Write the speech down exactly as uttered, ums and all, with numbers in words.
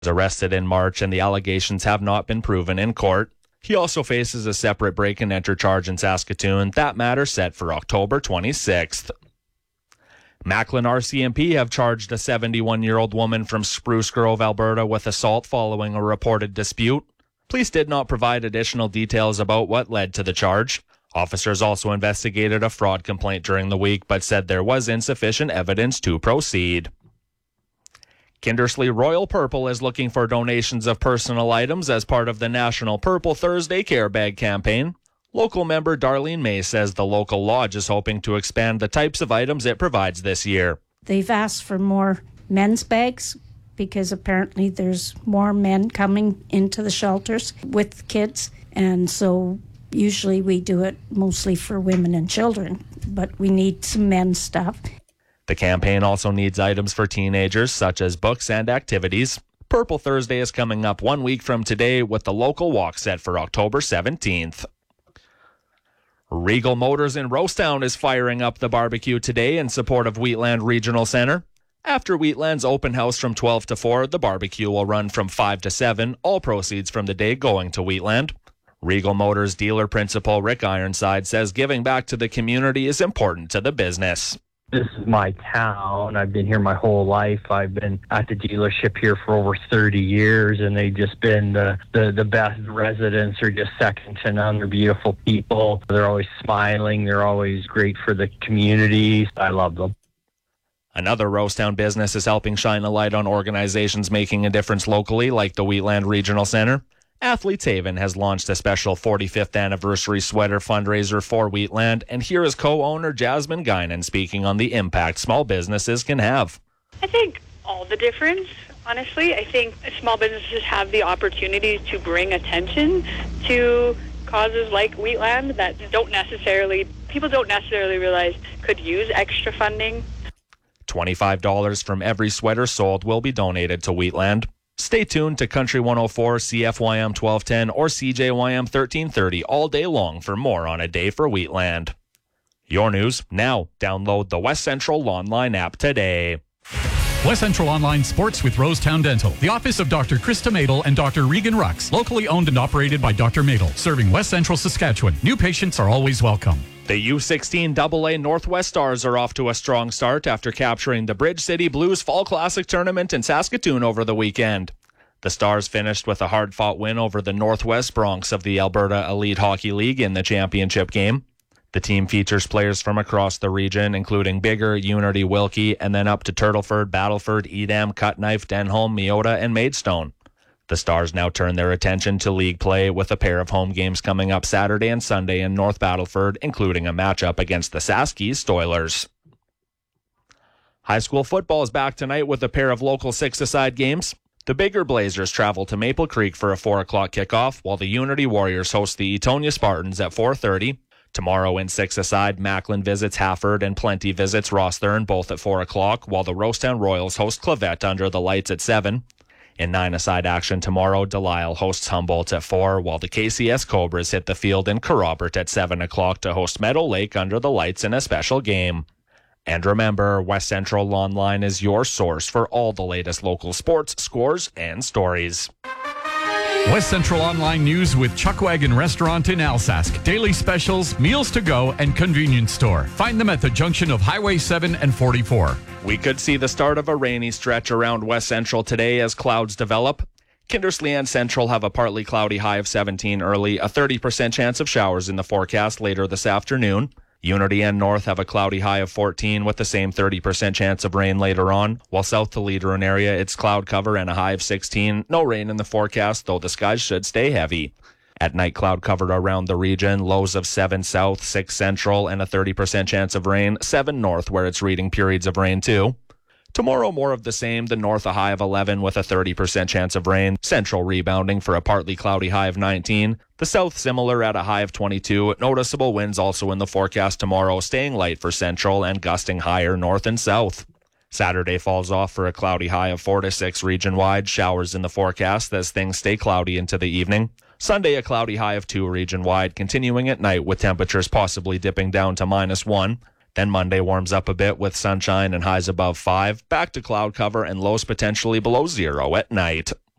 arrested in March, and the allegations have not been proven in court. He also faces a separate break-and-enter charge in Saskatoon. That matter set for October twenty-sixth. Macklin R C M P have charged a seventy-one-year-old woman from Spruce Grove, Alberta, with assault following a reported dispute. Police did not provide additional details about what led to the charge. Officers also investigated a fraud complaint during the week, but said there was insufficient evidence to proceed. Kindersley Royal Purple is looking for donations of personal items as part of the National Purple Thursday Care Bag campaign. Local member Darlene May says the local lodge is hoping to expand the types of items it provides this year. They've asked for more men's bags because apparently there's more men coming into the shelters with kids, and so usually we do it mostly for women and children, but we need some men's stuff. The campaign also needs items for teenagers, such as books and activities. Purple Thursday is coming up one week from today, with the local walk set for October seventeenth. Regal Motors in Rosetown is firing up the barbecue today in support of Wheatland Regional Centre. After Wheatland's open house from twelve to four, the barbecue will run from five to seven, all proceeds from the day going to Wheatland. Regal Motors dealer principal Rick Ironside says giving back to the community is important to the business. This is my town. I've been here my whole life. I've been at the dealership here for over thirty years, and they've just been the, the, the best. Residents are just second to none. They're beautiful people. They're always smiling. They're always great for the community. I love them. Another Rosetown business is helping shine a light on organizations making a difference locally, like the Wheatland Regional Centre. Athletes Haven has launched a special forty-fifth anniversary sweater fundraiser for Wheatland, and here is co-owner Jasmine Guinan speaking on the impact small businesses can have. I think all the difference, honestly. I think small businesses have the opportunity to bring attention to causes like Wheatland that don't necessarily, people don't necessarily realize could use extra funding. twenty-five dollars from every sweater sold will be donated to Wheatland. Stay tuned to Country one oh four, C F Y M twelve ten, or C J Y M thirteen thirty all day long for more on A Day for Wheatland. Your news now. Download the West Central Online app today. West Central Online Sports with Rosetown Dental. The office of Doctor Krista Madel and Doctor Regan Rux. Locally owned and operated by Doctor Madel. Serving West Central, Saskatchewan. New patients are always welcome. The U sixteen double A Northwest Stars are off to a strong start after capturing the Bridge City Blues Fall Classic Tournament in Saskatoon over the weekend. The Stars finished with a hard-fought win over the Northwest Bronx of the Alberta Elite Hockey League in the championship game. The team features players from across the region, including Bigger, Unity, Wilkie, and then up to Turtleford, Battleford, Edam, Cutknife, Denholm, Meota, and Maidstone. The Stars now turn their attention to league play with a pair of home games coming up Saturday and Sunday in North Battleford, including a matchup against the Saskies Stoilers. High school football is back tonight with a pair of local six-a-side games. The Bigger Blazers travel to Maple Creek for a four o'clock kickoff, while the Unity Warriors host the Etonia Spartans at four thirty. Tomorrow in six-a-side, Macklin visits Hafford and Plenty visits Rosthern, both at four o'clock, while the Rosetown Royals host Clavette under the lights at seven. In nine-a-side action tomorrow, Delisle hosts Humboldt at four, while the K C S Cobras hit the field in Kerrobert at seven o'clock to host Meadow Lake under the lights in a special game. And remember, West Central Online is your source for all the latest local sports, scores, and stories. West Central Online News with Chuckwagon Restaurant in Alsask. Daily specials, meals to go, and convenience store. Find them at the junction of Highway seven and forty-four. We could see the start of a rainy stretch around West Central today as clouds develop. Kindersley and Central have a partly cloudy high of seventeen early, a thirty percent chance of showers in the forecast later this afternoon. Unity and North have a cloudy high of fourteen with the same thirty percent chance of rain later on, while south to Leader area it's cloud cover and a high of sixteen. No rain in the forecast, though the skies should stay heavy. At night, cloud covered around the region, lows of seven south, six central, and a thirty percent chance of rain, seven north where it's reading periods of rain too. Tomorrow, more of the same, the north a high of eleven with a thirty percent chance of rain, central rebounding for a partly cloudy high of nineteen, the south similar at a high of twenty-two, noticeable winds also in the forecast tomorrow, staying light for central and gusting higher north and south. Saturday falls off for a cloudy high of four to six region-wide, showers in the forecast as things stay cloudy into the evening. Sunday, a cloudy high of two region-wide, continuing at night with temperatures possibly dipping down to minus one. Then Monday warms up a bit with sunshine and highs above five, back to cloud cover and lows potentially below zero at night.